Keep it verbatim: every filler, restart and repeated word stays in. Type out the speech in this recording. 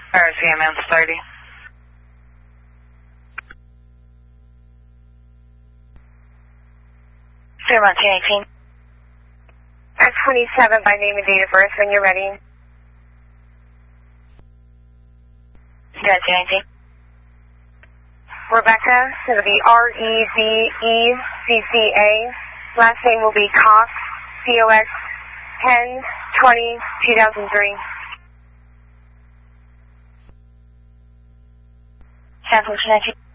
R C M S thirty. Fremont ten eighteen. F twenty-seven by name and date of birth when you're ready. Fremont ten eighteen. Rebecca, it'll be R E B E C C A. Last name will be Cox, C O X, ten twenty two thousand three. Southwest nineteen.